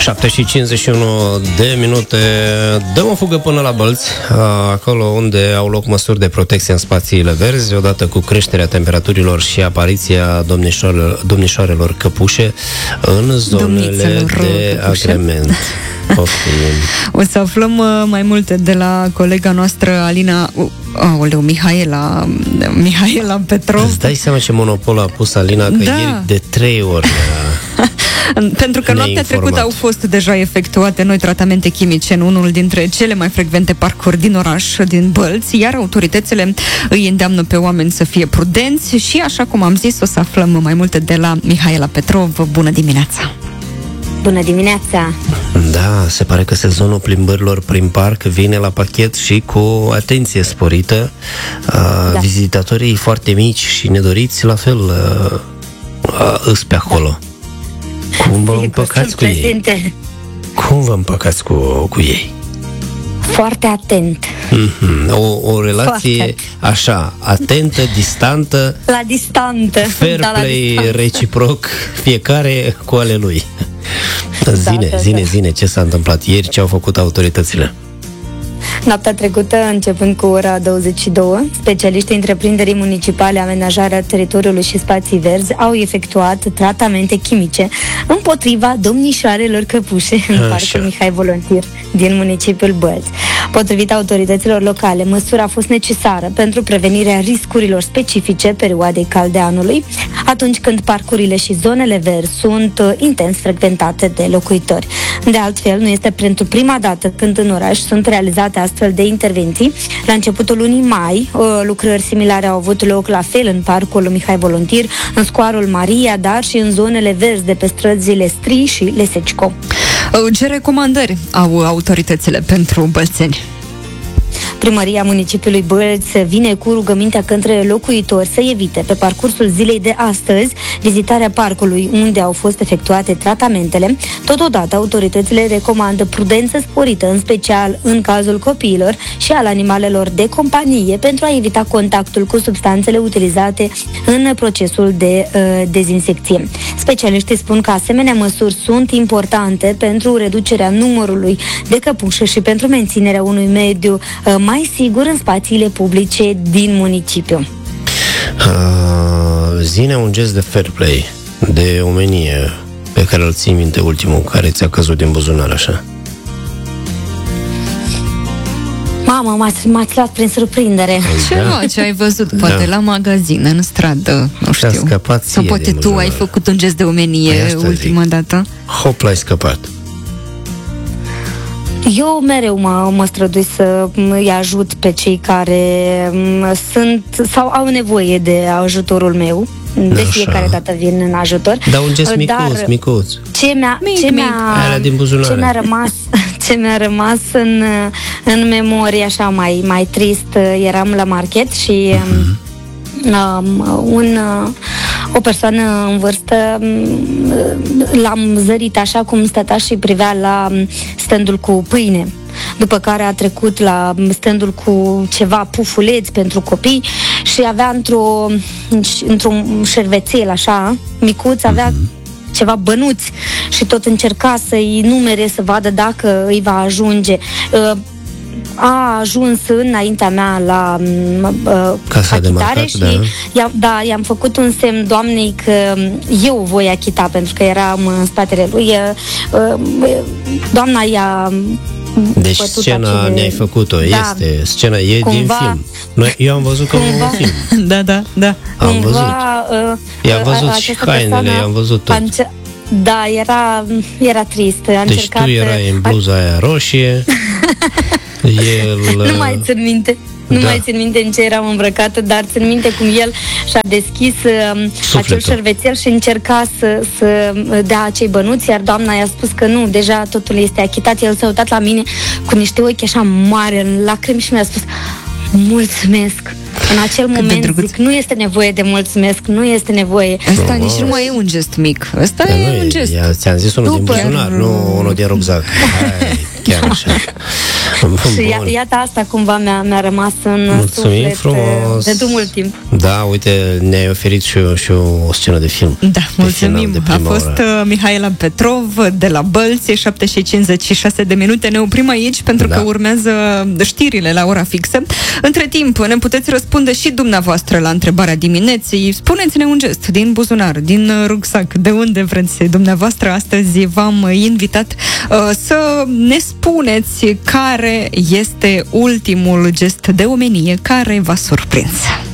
7:51 de minute. Dăm o fugă până la Bălți, acolo unde au loc măsuri de protecție în spațiile verzi, odată cu creșterea temperaturilor și apariția domnișoarelor căpușe în zonele de agrement. O să aflăm mai multe de la colega noastră Alina Mihaela Petrov. Îți dai seama ce monopol a pus Alina, că ieri de 3 ori pentru că noaptea trecută au fost deja efectuate noi tratamente chimice în unul dintre cele mai frecvente parcuri din oraș, din Bălți, iar autoritățile îi îndeamnă pe oameni să fie prudenți și, așa cum am zis, o să aflăm mai multe de la Mihaela Petrov. Bună dimineața! Bună dimineața! Da, se pare că sezonul plimbărilor prin parc vine la pachet și cu atenție sporită. Vizitatorii foarte mici și nedoriți, la fel, îs pe acolo. Cum vă împăcați cu ei? Cum vă împăcați cu ei? Foarte atent. O relație așa, atentă, distantă. La distantă. Fair play reciproc, fiecare cu ale lui. Zine, ce s-a întâmplat ieri, ce au făcut autoritățile? Noaptea trecută, începând cu ora 22, specialiștii întreprinderii municipale Amenajarea Teritoriului și Spații Verzi au efectuat tratamente chimice împotriva domnișoarelor căpușe în parcul Mihai Volontir din municipiul Bălți. Potrivit autorităților locale, măsura a fost necesară pentru prevenirea riscurilor specifice perioadei calde anului, atunci când parcurile și zonele verzi sunt intens frecventate de locuitori. De altfel, nu este pentru prima dată când în oraș sunt realizate astfel de intervenții. La începutul lunii mai, lucrări similare au avut loc la fel în parcul Mihai Volontir, în scoarul Maria, dar și în zonele verzi de pe străzile Strii și Lesecico. Ce recomandări au autoritățile pentru bălțeni? Primăria municipiului Bălți vine cu rugămintea către locuitori să evite pe parcursul zilei de astăzi vizitarea parcului unde au fost efectuate tratamentele. Totodată, autoritățile recomandă prudență sporită, în special în cazul copiilor și al animalelor de companie, pentru a evita contactul cu substanțele utilizate în procesul de dezinsecție. Specialiștii spun că asemenea măsuri sunt importante pentru reducerea numărului de căpușe și pentru menținerea unui mediu mai sigur în spațiile publice din municipiu. Zine un gest de fair play, de omenie, pe care îl ții minte ultimul, care ți-a căzut din buzunar așa. Mamă, m-ați luat prin surprindere. Ce ai văzut? Poate la magazin, în stradă, nu știu. Sau poate tu ai făcut un gest de omenie ultima dată. Hop, l-ai scăpat. Eu mereu mă strădui să îi ajut pe cei care sunt sau au nevoie de ajutorul meu. De fiecare dată vin în ajutor. Da, un gest micuț. Ce mi-a rămas în memorie așa mai trist, eram la market și o persoană în vârstă l-am zărit așa cum stătea și privea la standul cu pâine. După care a trecut la standul cu ceva pufuleți pentru copii și avea într-un șervețel așa micuț, avea ceva bănuți și tot încerca să-i numere, să vadă dacă îi va ajunge. A ajuns înaintea mea la casa de marcat, și i-am făcut un semn doamnei că eu voi achita, pentru că eram în spatele lui. Doamna i-a Deci scena ne-ai făcut-o, scena e cumva, din film. Eu am văzut că un film. Da. Am văzut. I-am văzut și hainele, i-am văzut tot. Da, era trist. Deci tu erai în bluza aia roșie. Nu mai țin minte. Nu mai țin minte în ce eram îmbrăcată, dar țin minte cum el și-a deschis acel șervețel și încerca să dea acei bănuți, iar doamna i-a spus că nu, deja totul este achitat. El s-a uitat la mine cu niște ochi așa mari, în lacrimi, și mi-a spus mulțumesc. În acel moment zic, nu este nevoie de mulțumesc, nu este nevoie. Asta nici nu mai e un gest mic. Asta e un gest. Ți-am zis unul din buzunar, nu unul din rucsac. Chiar așa. Și iată asta cumva mi-a rămas în suflet frumos de mult timp. Da, uite, ne-ai oferit și o scenă de film. Da, mulțumim. A fost Mihaela Petrov de la Bălți, 7:56 de minute. Ne oprim aici pentru că urmează știrile la ora fixă. Între timp, ne puteți răspunde și dumneavoastră la întrebarea dimineții. Spuneți-ne un gest din buzunar, din rucsac, de unde vreți dumneavoastră. Astăzi v-am invitat să ne spuneți care este ultimul gest de omenie care v-a surprins.